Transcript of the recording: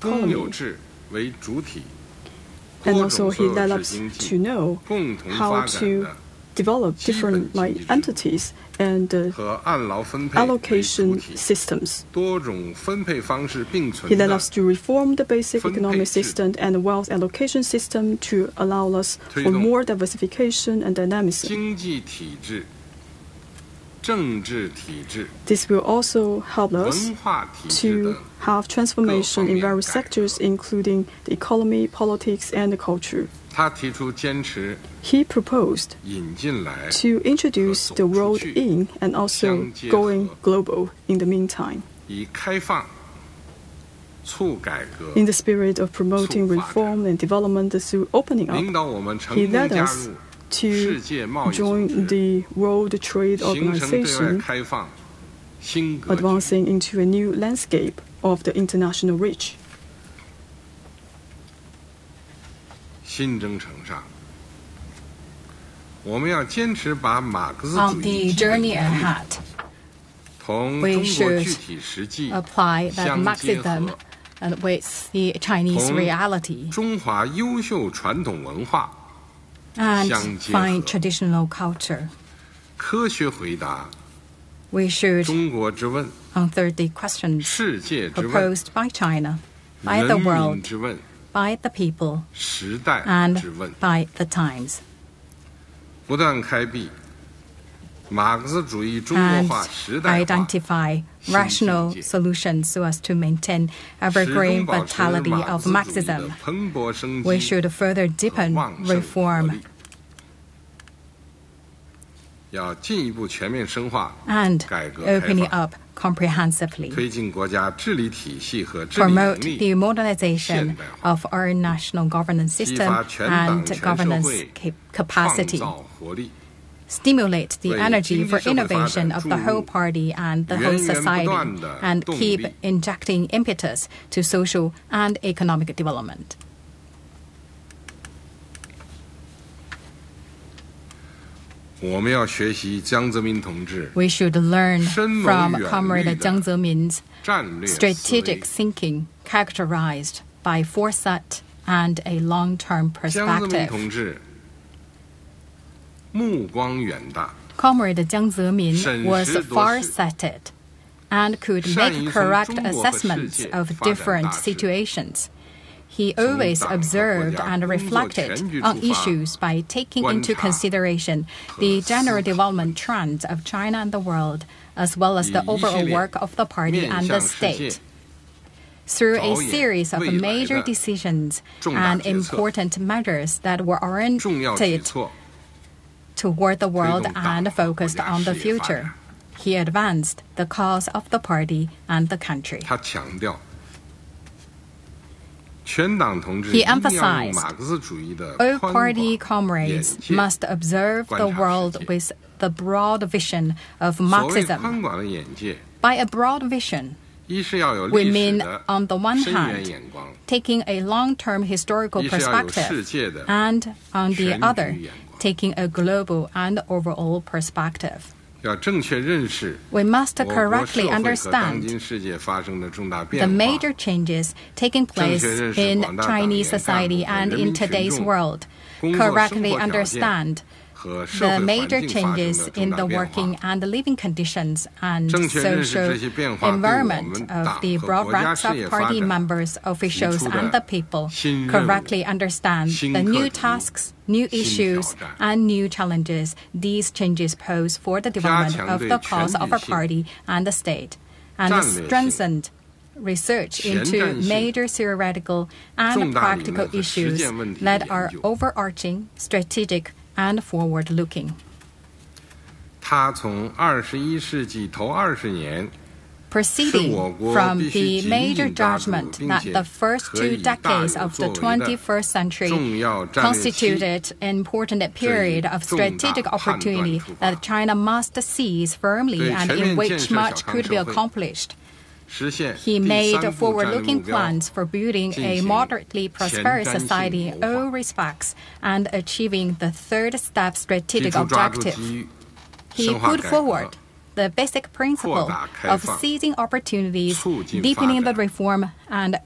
economy. And also he led us to know how to develop different entities and allocation systems. He led us to reform the basic economic system and wealth allocation system to allow us for more diversification and dynamism. This will also help us to have transformation in various sectors, including the economy, politics, and the culture. He proposed to introduce the world in and also going global in the meantime. In the spirit of promoting reform and development through opening up, he led us to join the World Trade Organization, advancing into a new landscape of the international reach. On the journey ahead, we should apply that Marxism with the Chinese reality and find traditional culture. We should answer the questions proposed by China, by the world, by the people, and by the times. And identify rational solutions so as to maintain evergreen vitality of Marxism. We should further deepen reform and opening up comprehensively. Promote the modernization of our national governance system and governance capacity. Stimulate the energy for innovation of the whole party and the whole society, and keep injecting impetus to social and economic development. We should learn from Comrade Jiang Zemin's strategic thinking characterized by foresight and a long-term perspective. Comrade Jiang Zemin was far-sighted and could make correct assessments of different situations. He always observed and reflected on issues by taking into consideration the general development trends of China and the world, as well as the overall work of the party and the state. Through a series of major decisions and important measures that were oriented toward the world and focused on the future, he advanced the cause of the party and the country. He emphasized all party comrades must observe the world with the broad vision of Marxism. By a broad vision, we mean, on the one hand, taking a long-term historical perspective, and on the other, taking a global and overall perspective. We must correctly understand the major changes taking place in Chinese society and in today's world, correctly understand the major changes in the working and living conditions and social environment of the broad ranks of party members, officials, and the people, correctly understand the new tasks, new issues, and new challenges these changes pose for the development of the cause of our party and the state, and strengthened research into major theoretical and practical issues that are overarching, strategic, and forward-looking. Proceeding from the major judgment that the first 2 decades of the 21st century constituted an important period of strategic opportunity that China must seize firmly and in which much could be accomplished, he made forward-looking plans for building a moderately prosperous society in all respects and achieving the third step strategic objective. He put forward the basic principle of seizing opportunities, deepening the reform, and